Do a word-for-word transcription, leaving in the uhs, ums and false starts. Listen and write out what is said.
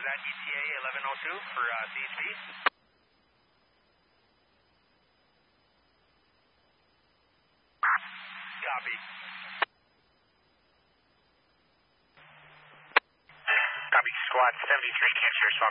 was that E T A eleven oh two for uh, C H P? Copy. Copy, squad seventy-three, can't share response.